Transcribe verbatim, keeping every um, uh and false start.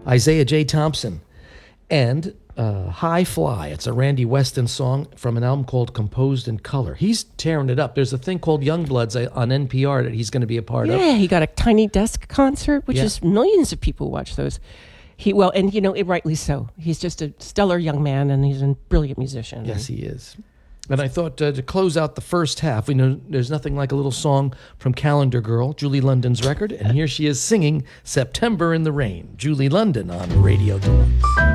Isaiah J. Thompson, and uh, High Fly. It's a Randy Weston song from an album called Composed in Color. He's tearing it up. There's a thing called Youngbloods on N P R that he's going to be a part yeah, of. Yeah, he got a Tiny Desk concert, which Yeah. is millions of people watch those. He well, and you know, it, rightly so. He's just a stellar young man, and he's a brilliant musician. Yes, he is. And I thought uh, to close out the first half, we know there's nothing like a little song from Calendar Girl, Julie London's record, and here she is singing September in the Rain. Julie London on Radio Deluxe.